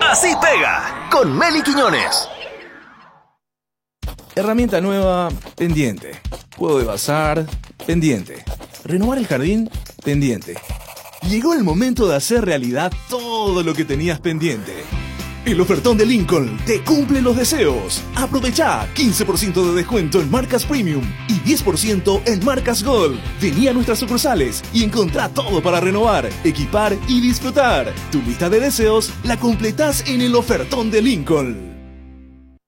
Así pega, con Meli Quiñones. Herramienta nueva, pendiente. Juego de bazar, pendiente. Renovar el jardín, pendiente. Llegó el momento de hacer realidad todo lo que tenías pendiente. El ofertón de Lincoln te cumple los deseos. Aprovecha 15% de descuento en marcas Premium y 10% en marcas Gold. Vení a nuestras sucursales y encontrá todo para renovar, equipar y disfrutar. Tu lista de deseos la completás en el ofertón de Lincoln.